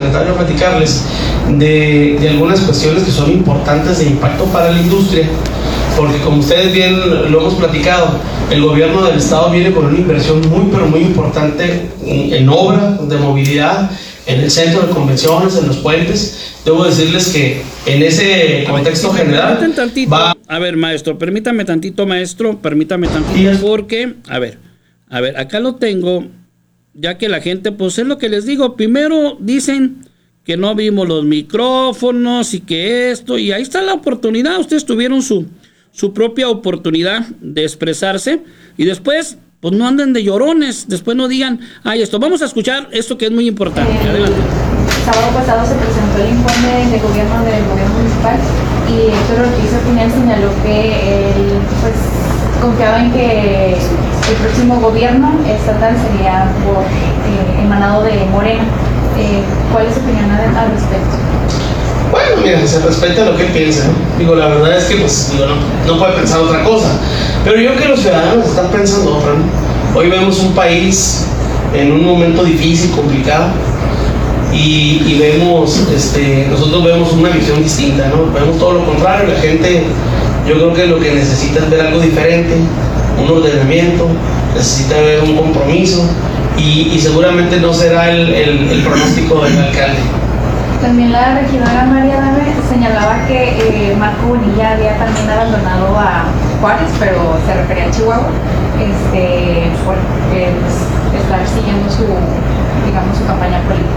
comentaba yo, platicarles de algunas cuestiones que son importantes de impacto para la industria, porque como ustedes bien lo hemos platicado, el gobierno del estado viene con una inversión muy, pero muy importante en obra de movilidad, en el centro de convenciones, en los puentes. Debo decirles que en ese contexto general va... A ver, maestro, permítame tantito, porque, a ver, acá lo tengo, ya que la gente, pues es lo que les digo, primero dicen que no vimos los micrófonos y que esto, y ahí está la oportunidad, ustedes tuvieron su propia oportunidad de expresarse, y después, pues no anden de llorones, después no digan, ay, esto, vamos a escuchar esto que es muy importante. Adelante. El sábado pasado se presentó el informe de gobierno del gobierno municipal y Héctor Ortiz Pinel señaló que él pues confiaba en que el próximo gobierno estatal sería emanado de Morena. ¿Cuál es su opinión al respecto? Bueno, mira, se respeta lo que él piensa, ¿no? Digo, la verdad es que pues, digo, no puede pensar otra cosa. Pero yo creo que los ciudadanos están pensando otra, ¿no? Hoy vemos un país en un momento difícil, complicado, y vemos, nosotros vemos una visión distinta, ¿no? Vemos todo lo contrario. La gente, yo creo que lo que necesita es ver algo diferente, un ordenamiento, necesita ver un compromiso, y seguramente no será el pronóstico del alcalde. También la regidora María Dame señalaba que Marco Bonilla había también abandonado a Juárez, pero se refería a Chihuahua, por estar siguiendo su campaña política.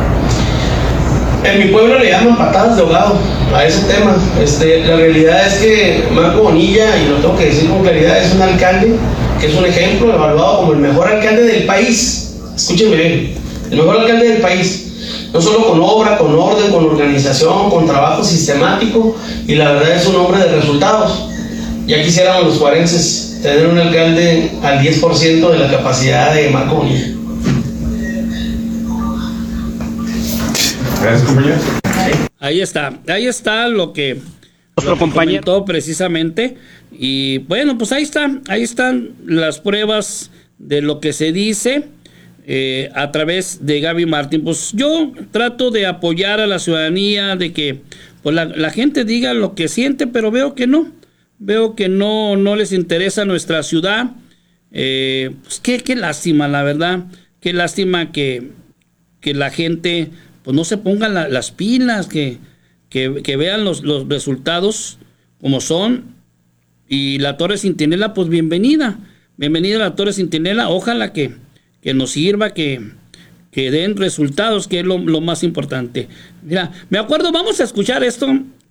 En mi pueblo le llaman patadas de ahogado a ese tema. La realidad es que Marco Bonilla, y lo tengo que decir con claridad, es un alcalde que es un ejemplo, evaluado como el mejor alcalde del país. Escúchenme bien, el mejor alcalde del país. No solo con obra, con orden, con organización, con trabajo sistemático, y la verdad es un hombre de resultados. Ya quisiéramos los juarenses tener un alcalde al 10% de la capacidad de Marco Bonilla. Gracias, compañero. Ahí está lo que comentó precisamente, y bueno, pues ahí están las pruebas de lo que se dice a través de Gaby Martín. Pues yo trato de apoyar a la ciudadanía, de que pues la gente diga lo que siente, pero veo que no les interesa nuestra ciudad. Pues qué lástima, la verdad, qué lástima que la gente pues no se pongan las pilas, que vean los resultados como son. Y la Torre Centinela, pues bienvenida a la Torre Centinela, ojalá que nos sirva, que den resultados, que es lo más importante. Mira, me acuerdo, vamos a escuchar esto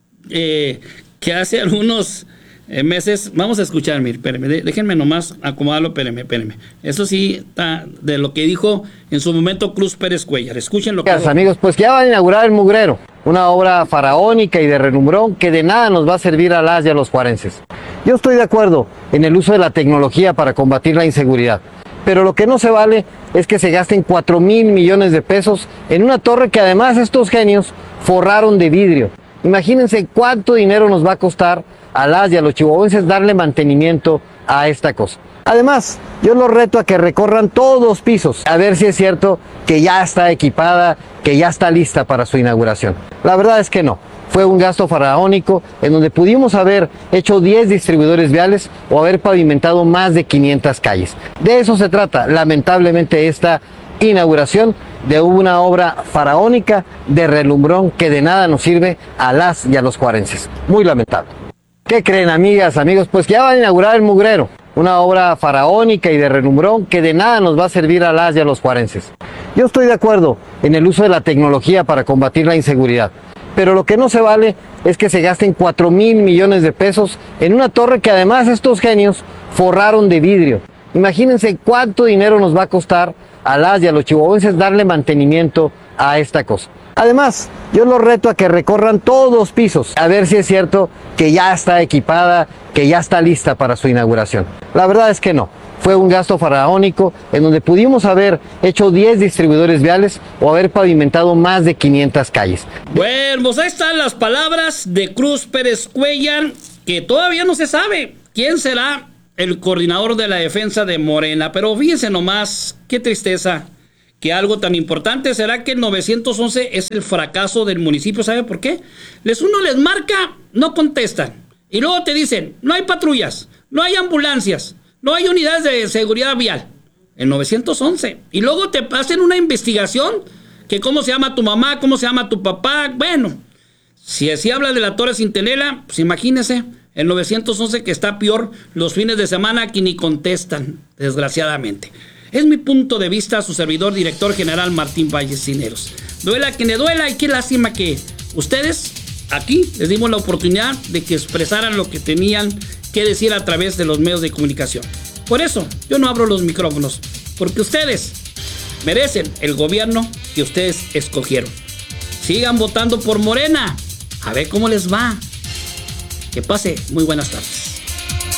que hace algunos meses, vamos a escuchar, mire, espérenme, déjenme nomás acomodarlo, espérenme. Eso sí está de lo que dijo en su momento Cruz Pérez Cuéllar. Escuchen lo que dijo. Amigos, pues que ya van a inaugurar el Mugrero, una obra faraónica y de renumbrón que de nada nos va a servir a las y a los juarenses. Yo estoy de acuerdo en el uso de la tecnología para combatir la inseguridad, pero lo que no se vale es que se gasten 4,000 millones de pesos en una torre que además estos genios forraron de vidrio. Imagínense cuánto dinero nos va a costar a las y a los chihuahuenses darle mantenimiento a esta cosa. Además, yo los reto a que recorran todos los pisos, a ver si es cierto que ya está equipada, que ya está lista para su inauguración. La verdad es que no. Fue un gasto faraónico en donde pudimos haber hecho 10 distribuidores viales o haber pavimentado más de 500 calles. De eso se trata, lamentablemente, esta inauguración de una obra faraónica de relumbrón que de nada nos sirve a las y a los juarenses. Muy lamentable. ¿Qué creen, amigas, amigos? Pues que ya van a inaugurar el Mugrero, una obra faraónica y de relumbrón que de nada nos va a servir a las y a los juarenses. Yo estoy de acuerdo en el uso de la tecnología para combatir la inseguridad, pero lo que no se vale es que se gasten 4,000 millones de pesos en una torre que además estos genios forraron de vidrio. Imagínense cuánto dinero nos va a costar a las y a los chihuahuenses darle mantenimiento a esta cosa. Además, yo los reto a que recorran todos los pisos, a ver si es cierto que ya está equipada, que ya está lista para su inauguración. La verdad es que no. Fue un gasto faraónico en donde pudimos haber hecho 10 distribuidores viales o haber pavimentado más de 500 calles. Bueno, pues ahí están las palabras de Cruz Pérez Cuéllar, que todavía no se sabe quién será el coordinador de la defensa de Morena. Pero fíjense nomás, qué tristeza que algo tan importante. ¿Será que el 911 es el fracaso del municipio? ¿Sabe por qué? Uno les marca, no contestan. Y luego te dicen, no hay patrullas, no hay ambulancias, no hay unidades de seguridad vial. El 911. Y luego te hacen una investigación, que cómo se llama tu mamá, cómo se llama tu papá. Bueno, si así habla de la Torre Centinela, pues imagínese, el 911 que está peor los fines de semana, que ni contestan, desgraciadamente. Es mi punto de vista, su servidor, director general Martín Valles Cisneros. Duela que le duela, y qué lástima que ustedes aquí les dimos la oportunidad de que expresaran lo que tenían que decir a través de los medios de comunicación. Por eso yo no abro los micrófonos, porque ustedes merecen el gobierno que ustedes escogieron. Sigan votando por Morena, a ver cómo les va. Que pase muy buenas tardes.